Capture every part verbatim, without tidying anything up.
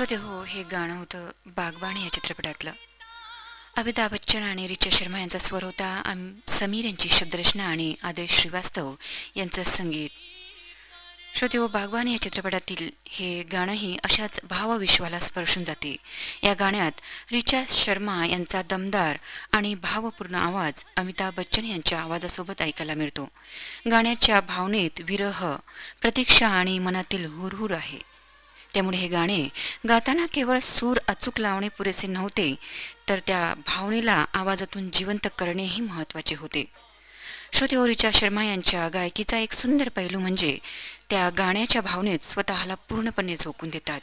श्रोते हो, हे गाणं होतं बागबान या चित्रपटातलं. अमिताभ बच्चन आणि रिचा शर्मा यांचा स्वर होता. अम- समीर यांची शब्दरचना आणि आदेश श्रीवास्तव यांचं संगीत. श्रोते हो, बागबान या चित्रपटातील हे गाणंही अशाच भावविश्वाला स्पर्शून जाते. या गाण्यात रिचा शर्मा यांचा दमदार आणि भावपूर्ण आवाज अमिताभ बच्चन यांच्या आवाजासोबत ऐकायला मिळतो. गाण्याच्या भावनेत विरह, प्रतीक्षा आणि मनातील हुरहुर आहे. त्यामुळे हे गाणे गाताना केवळ सूर अचूक लावणे पुरेसे नव्हते, तर त्या भावनेला आवाजातून जिवंत करणेही महत्त्वाचे होते. श्रुती हो, रिचा शर्मा यांच्या गायकीचा एक सुंदर पैलू म्हणजे त्या गाण्याच्या भावनेत स्वतःला पूर्णपणे झोकून देतात.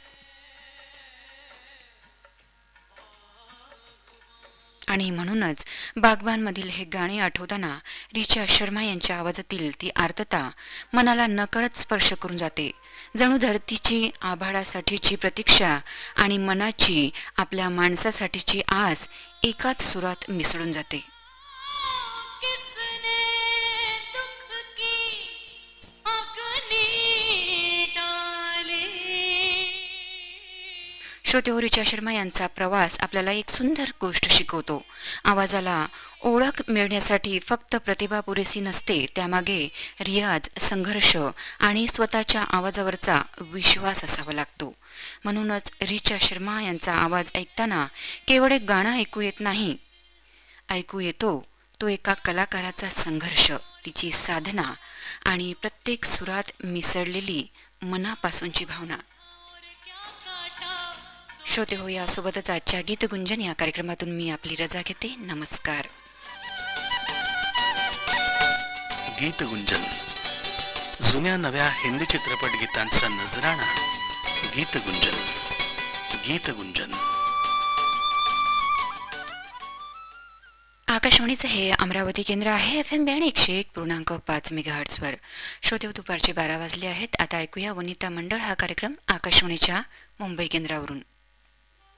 आणि म्हणूनच बागबानमधील हे गाणे आठवताना रिचा शर्मा यांच्या आवाजातील ती आर्तता मनाला नकळत स्पर्श करून जाते. जणू धरतीची आभाळासाठीची प्रतीक्षा आणि मनाची आपल्या माणसासाठीची आस एकाच सुरात मिसळून जाते. श्रोते हो, रिचा शर्मा यांचा प्रवास आपल्याला एक सुंदर गोष्ट शिकवतो. आवाजाला ओळख मिळण्यासाठी फक्त प्रतिभा पुरेसी नसते, त्यामागे रियाज, संघर्ष आणि स्वतःच्या आवाजावरचा विश्वास असावा लागतो. म्हणूनच रिचा शर्मा यांचा आवाज ऐकताना केवळ एक गाणं ऐकू येत नाही, ऐकू येतो तो एका कलाकाराचा संघर्ष, तिची साधना आणि प्रत्येक सुरात मिसळलेली मनापासूनची भावना. श्रोते हो, यासोबतच आजच्या गीतगुंजन या कार्यक्रमातून मी आपली रजा घेते. नमस्कार. गीतगुंजन, जुन्या नव्या हिंदी चित्रपट गीतांचा नजराणा. गीतगुंजन गीतगुंजन आकाशवाणीचं हे अमरावती केंद्र आहे. एफ एम बँड एकशे एक पूर्णांक पाच मेगाहर्ट्झवर. श्रोते हो, दुपारचे बारा वाजले आहेत. आता ऐकूया वनिता मंडळ हा कार्यक्रम आकाशवाणीच्या मुंबई केंद्रावरून.